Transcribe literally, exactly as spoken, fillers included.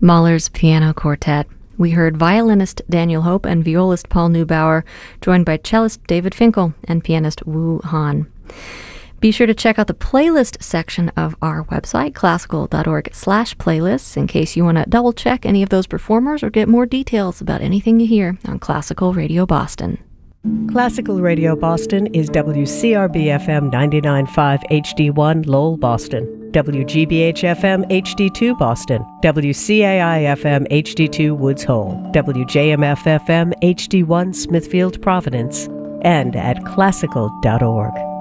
Mahler's Piano Quartet. We heard violinist Daniel Hope and violist Paul Neubauer, joined by cellist David Finkel and pianist Wu Han. Be sure to check out the playlist section of our website, classical.org slash playlists, in case you want to double-check any of those performers or get more details about anything you hear on Classical Radio Boston. Classical Radio Boston is W C R B F M ninety-nine point five H D one Lowell, Boston, W G B H F M H D two Boston, W C A I F M H D two Woods Hole, W J M F F M H D one Smithfield, Providence, and at classical dot org.